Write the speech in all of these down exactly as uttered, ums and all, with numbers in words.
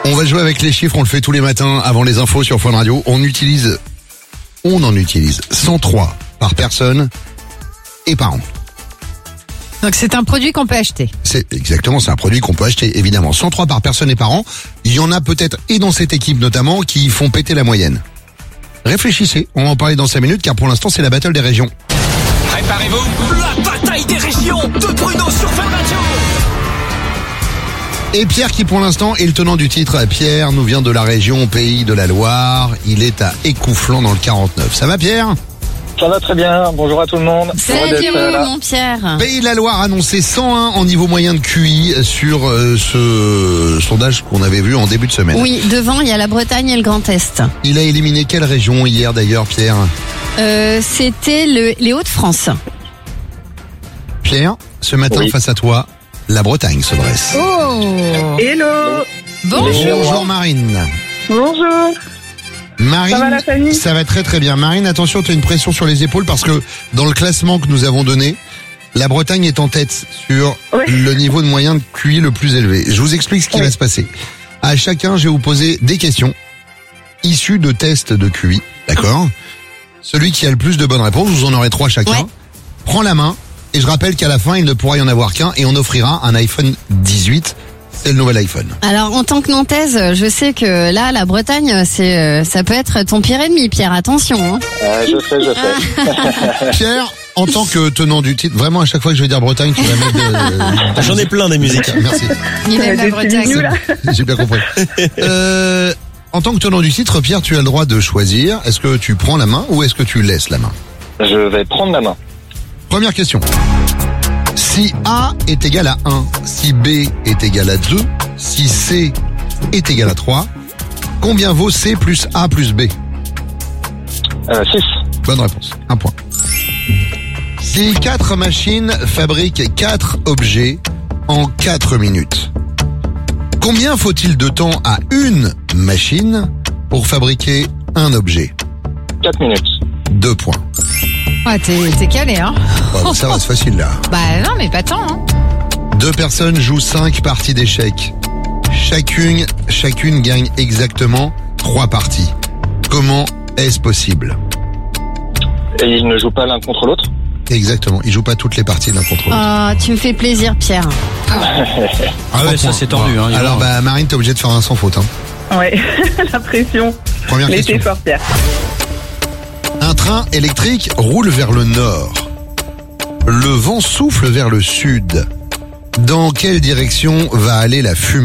On va jouer avec les chiffres, on le fait tous les matins avant les infos sur Fun Radio. On utilise, on en utilise cent trois par personne et par an. Donc c'est un produit qu'on peut acheter. C'est exactement, c'est un produit qu'on peut acheter évidemment. cent trois par personne et par an. Il y en a peut-être, et dans cette équipe notamment, qui font péter la moyenne. Réfléchissez, on va en parler dans cinq minutes car pour l'instant c'est la battle des régions. Préparez-vous, la bataille des régions de Bruno sur Fun Radio. Et Pierre qui pour l'instant est le tenant du titre. Pierre nous vient de la région Pays de la Loire. Il est à Écouflant dans le quarante-neuf. Ça va Pierre ? Ça va très bien, bonjour à tout le monde. Salut mon Pierre. Pays de la Loire annoncé cent un en niveau moyen de Q I sur euh, ce sondage qu'on avait vu en début de semaine. Oui, devant il y a la Bretagne et le Grand Est. Il a éliminé quelle région hier d'ailleurs Pierre ? Euh, c'était le, les Hauts-de-France. Pierre, ce matin Oui. face à toi, la Bretagne se dresse. Oh. Hello. Bonjour. Bonjour Marine. Bonjour. Marine, Ça va, la famille ? ça va très très bien. Marine, attention, tu as une pression sur les épaules parce que dans le classement que nous avons donné, la Bretagne est en tête sur Ouais. le niveau de moyen de Q I le plus élevé. Je vous explique ce qui Ouais. va se passer. À chacun, je vais vous poser des questions issues de tests de Q I, d'accord ? Celui qui a le plus de bonnes réponses, vous en aurez trois chacun, Ouais. prend la main et je rappelle qu'à la fin, il ne pourra y en avoir qu'un et on offrira un iPhone dix-huit. C'est le nouvel iPhone. Alors en tant que Nantaise, je sais que là, la Bretagne, c'est, euh, ça peut être ton pire ennemi, Pierre. Attention. Hein. Euh, je sais, je sais. Pierre, en tant que tenant du titre, vraiment à chaque fois que je vais dire Bretagne, tu vas mettre de... J'en ai plein des musiques. Merci, Il aime la Des petits Bretagne. bisous, là. j'ai bien compris. Euh, en tant que tenant du titre, Pierre, tu as le droit de choisir. Est-ce que tu prends la main ou est-ce que tu laisses la main ? Je vais prendre la main. Première question. Si A est égal à un, si B est égal à deux, si C est égal à trois, combien vaut C plus A plus B ? Euh, six. Bonne réponse. Un point. Si quatre machines fabriquent quatre objets en quatre minutes, combien faut-il de temps à une machine pour fabriquer un objet ? quatre minutes. Deux points. Ah, t'es, t'es calé, hein. Bon, ça va, c'est facile là. Bah non, mais pas tant, hein. Deux personnes jouent cinq parties d'échecs. Chacune, chacune gagne exactement trois parties. Comment est-ce possible ? Et ils ne jouent pas l'un contre l'autre. Exactement, ils jouent pas toutes les parties l'un contre l'autre. Ah, tu me fais plaisir, Pierre. Ah ouais, ça c'est tendu. Hein, Alors bah Marine, t'es obligée de faire un sans faute. Hein. Ouais, la pression. Première Mais question. c'est fort, Pierre. Un train électrique roule vers le nord. Le vent souffle vers le sud. Dans quelle direction va aller la fumée ?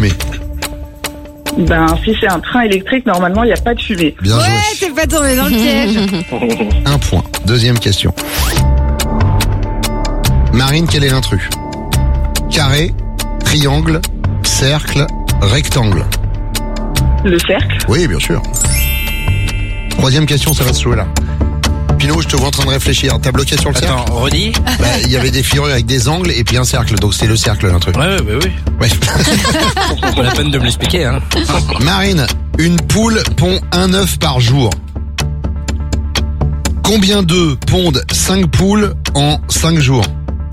Ben, si c'est un train électrique, normalement, il n'y a pas de fumée. Bien Ouais, joué. t'es pas tombé dans le piège. Un point. Deuxième question. Marine, quel est l'intrus ? Carré, triangle, cercle, rectangle. Le cercle. Oui, bien sûr. Troisième question, ça va se jouer là. Pinot, je te vois en train de réfléchir. T'as bloqué sur le cercle ? Attends, redis. Bah, il y avait des figures avec des angles et puis un cercle. Donc c'est le cercle, l'intrus. Ouais, ouais, bah oui. Ouais. Pas la peine de me l'expliquer, hein. Marine, une poule pond un œuf par jour. Combien d'œufs pondent cinq poules en cinq jours ?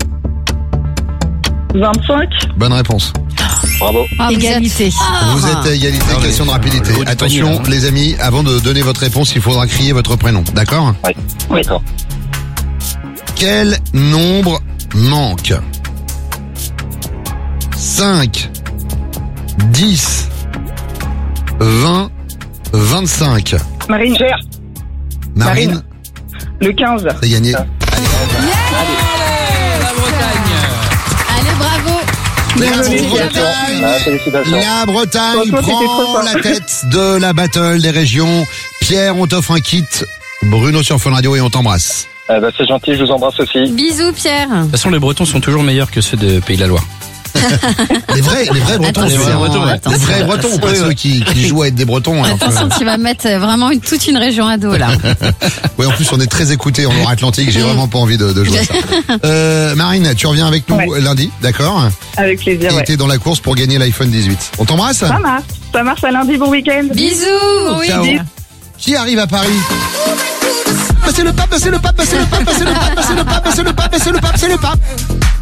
vingt-cinq. Bonne réponse. Bravo. Ah, vous Égalité. êtes- Vous êtes à égalité, Ah, question de mais rapidité. le haut du Attention panier, là. les amis, avant de donner votre réponse, il faudra crier votre prénom. D'accord ? Oui. D'accord. Quel nombre manque ? cinq, dix, vingt, vingt-cinq. Marine. Marine, Marine. Le quinze. c'est gagné. La Bretagne. Allez, bravo. Merci Désolé, Bretagne. Ah, félicitations. La Bretagne Franchement, c'était trop prend fort. la tête de la battle des régions. Pierre, on t'offre un kit. Bruno sur Fun Radio et on t'embrasse. Eh ben, c'est gentil, je vous embrasse aussi. Bisous, Pierre. De toute façon, les Bretons sont toujours meilleurs que ceux de Pays de la Loire. Les vrais, les vrais Bretons. Attention, les vrais Bretons, ouais. attention. Les vrais Bretons, pas ceux qui, qui jouent à être des Bretons. alors que- Attention, tu vas mettre vraiment une, toute une région à dos, là. Oui, en plus, on est très écoutés en Loire-Atlantique. J'ai vraiment pas envie de, de jouer à ça. Euh, Marine, tu reviens avec nous Ouais. lundi, d'accord ? Avec plaisir, Et ouais. t'es dans la course pour gagner l'iPhone dix-huit. On t'embrasse ? Ça marche. Ça marche à lundi, bon week-end. Bisous. Oui, Ciao. dis- Qui arrive à Paris ? Passez le pape, passez le pape, passez le pape, passez le pape, passez le pape, passez le pape, passez le pape, passez le pape.